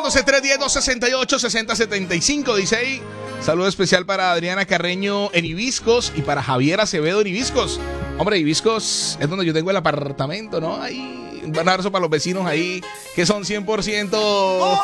comunicándose 310-268-6075. Dice ahí, saludo especial para Adriana Carreño en Hibiscos y para Javier Acevedo en Hibiscos. Hombre, Hibiscos es donde yo tengo el apartamento, ¿no? Ahí, un abrazo para los vecinos ahí, que son 100%...